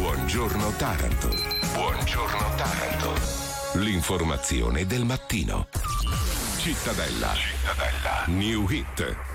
Buongiorno Taranto. Buongiorno Taranto. L'informazione del mattino. Cittadella. New Hit.